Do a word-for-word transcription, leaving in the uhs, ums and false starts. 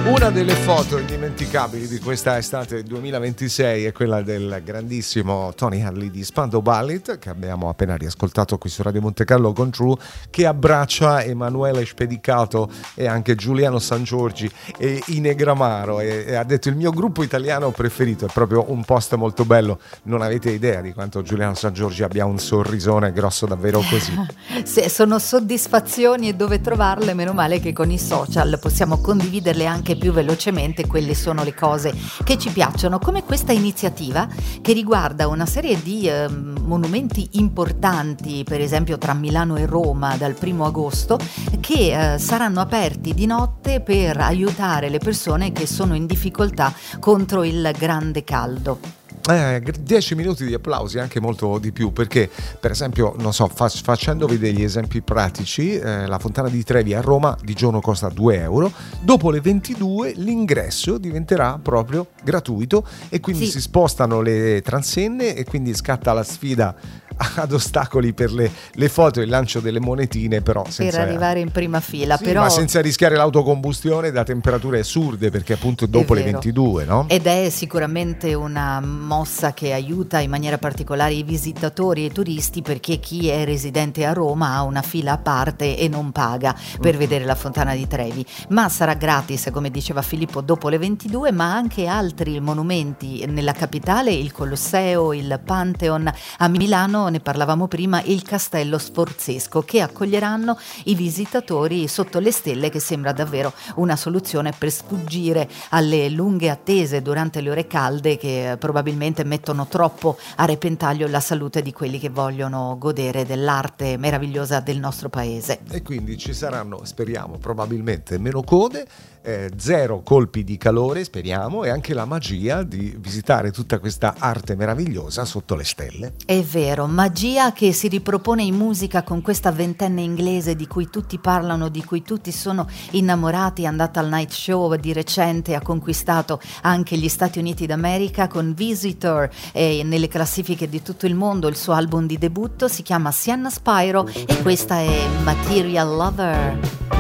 Una delle foto indimenticabili di questa estate duemilaventisei è quella del grandissimo Tony Hadley di Spandau Ballet, che abbiamo appena riascoltato qui su Radio Monte Carlo con True, che abbraccia Emanuele Spedicato e anche Giuliano Sangiorgi e Inegramaro, e, e ha detto: il mio gruppo italiano preferito. È proprio un post molto bello, non avete idea di quanto Giuliano Sangiorgi abbia un sorrisone grosso davvero così. Se sono soddisfazioni e dove trovarle, meno male che con i social possiamo condividerle anche più velocemente. Quelle sono le cose che ci piacciono, come questa iniziativa che riguarda una serie di eh, monumenti importanti, per esempio tra Milano e Roma dal primo agosto, che eh, saranno aperti di notte per aiutare le persone che sono in difficoltà contro il grande caldo. Eh, dieci minuti di applausi, anche molto di più, perché per esempio, non so, fa- facendovi degli esempi pratici, eh, la Fontana di Trevi a Roma di giorno costa due euro, dopo le ventidue l'ingresso diventerà proprio gratuito e quindi sì. si spostano le transenne e quindi scatta la sfida ad ostacoli per le, le foto e il lancio delle monetine, però senza, per arrivare in prima fila, sì, però ma senza rischiare l'autocombustione da temperature assurde, perché appunto dopo le ventidue, no? Ed è sicuramente una mossa che aiuta in maniera particolare i visitatori e i turisti, perché chi è residente a Roma ha una fila a parte e non paga per mm-hmm. vedere la Fontana di Trevi, ma sarà gratis, come diceva Filippo, dopo le ventidue, ma anche altri monumenti nella capitale, il Colosseo, il Pantheon, a Milano ne parlavamo prima, il Castello Sforzesco, che accoglieranno i visitatori sotto le stelle, che sembra davvero una soluzione per sfuggire alle lunghe attese durante le ore calde, che probabilmente mettono troppo a repentaglio la salute di quelli che vogliono godere dell'arte meravigliosa del nostro paese. E quindi ci saranno, speriamo, probabilmente meno code, eh, zero colpi di calore, speriamo, e anche la magia di visitare tutta questa arte meravigliosa sotto le stelle. È vero, magia che si ripropone in musica con questa ventenne inglese di cui tutti parlano, di cui tutti sono innamorati. È andata al Night Show di recente, ha conquistato anche gli Stati Uniti d'America con Visitor e nelle classifiche di tutto il mondo. Il suo album di debutto si chiama Sienna Spyro e questa è Material Lover.